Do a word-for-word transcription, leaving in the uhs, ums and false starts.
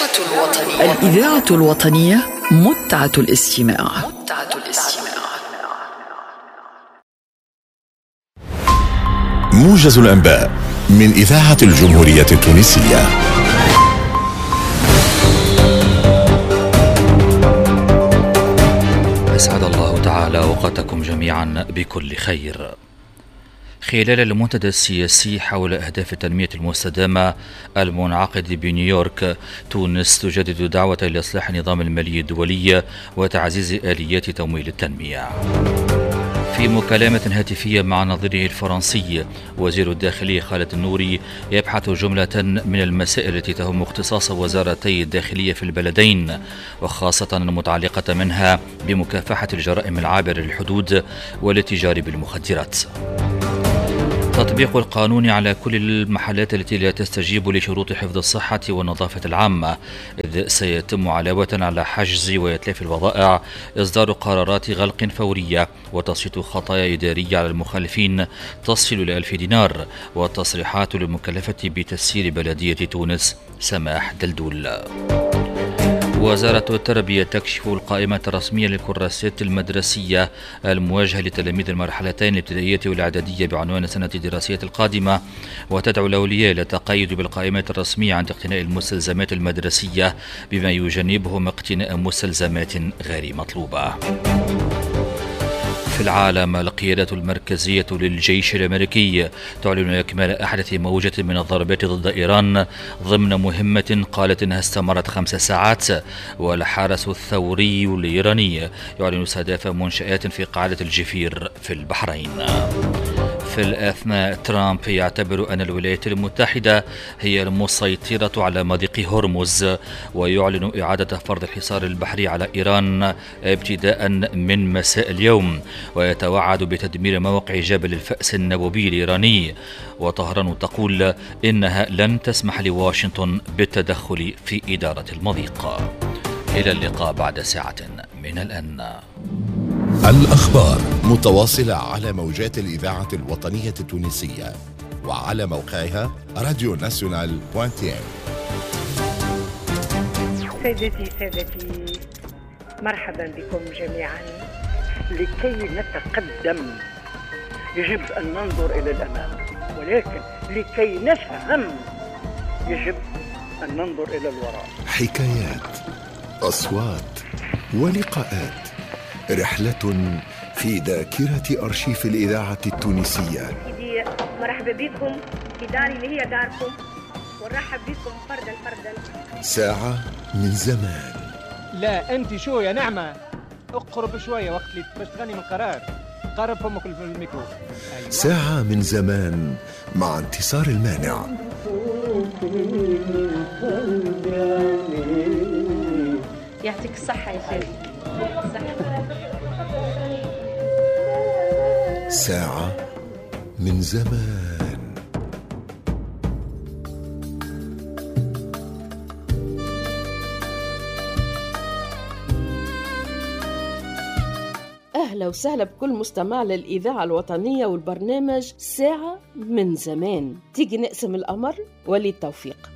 الإذاعة الوطنية متعة الاستماع. متعة الاستماع. موجز الأنباء من إذاعة الجمهورية التونسية. أسعد الله تعالى أوقاتكم جميعا بكل خير. خلال المنتدى السياسي حول أهداف التنمية المستدامة المنعقد بنيويورك، تونس تجدد دعوة لإصلاح النظام المالي الدولي وتعزيز آليات تمويل التنمية. في مكالمة هاتفية مع نظيره الفرنسي، وزير الداخلية خالد النوري يبحث جملة من المسائل التي تهم اختصاص وزارتي الداخلية في البلدين، وخاصة المتعلقة منها بمكافحة الجرائم العابرة للحدود والاتجار بالمخدرات. تطبيق القانون على كل المحلات التي لا تستجيب لشروط حفظ الصحة والنظافة العامة، إذ سيتم علاوة على حجز وإتلاف البضائع إصدار قرارات غلق فورية وتسليط خطايا إدارية على المخالفين تصل إلى ألف دينار، والتصريحات للمكلفة بتسيير بلدية تونس سماح دلدول. وزارة التربية تكشف القائمة الرسمية للكراسات المدرسية الموجهة لتلاميذ المرحلتين الابتدائية والإعدادية بعنوان السنة الدراسية القادمة، وتدعو الأولياء إلى التقيد بالقائمة الرسمية عند اقتناء المستلزمات المدرسية بما يجنبهم اقتناء مستلزمات غير مطلوبة. في العالم، القيادة المركزية للجيش الأمريكي تعلن إكمال أحدث موجة من الضربات ضد إيران ضمن مهمة قالت أنها استمرت خمس ساعات، والحرس الثوري الإيراني يعلن استهداف منشآت في قاعدة الجفير في البحرين. في الأثناء، ترامب يعتبر أن الولايات المتحدة هي المسيطرة على مضيق هرمز، ويعلن إعادة فرض الحصار البحري على إيران ابتداء من مساء اليوم، ويتوعد بتدمير موقع جبل الفأس النووي الإيراني. وطهران تقول إنها لن تسمح لواشنطن بالتدخل في إدارة المضيق. إلى اللقاء بعد ساعة من الآن. الأخبار متواصلة على موجات الإذاعة الوطنية التونسية وعلى موقعها راديو ناسيونال بوانتين. سيدتي سادتي، مرحبا بكم جميعا. لكي نتقدم يجب أن ننظر إلى الأمام، ولكن لكي نفهم يجب أن ننظر إلى الوراء. حكايات، أصوات ولقاءات، رحلة في ذاكرة أرشيف الإذاعة التونسية. سيدي مرحبا بكم في داري اللي هي داركم، ونرحب بكم فردا فردا. ساعة من زمان. لا أنت شو يا نعمة، اقرب شوية وقت اللي باش تغني من قرار، قرب فمك في الميكرو. أيوة. ساعة من زمان مع انتصار المانع. يعطيك الصحة يا خالد. ساعة من زمان. أهلا وسهلا بكل مستمع للإذاعة الوطنية والبرنامج ساعة من زمان. تيجي نقسم الأمر وللتوفيق.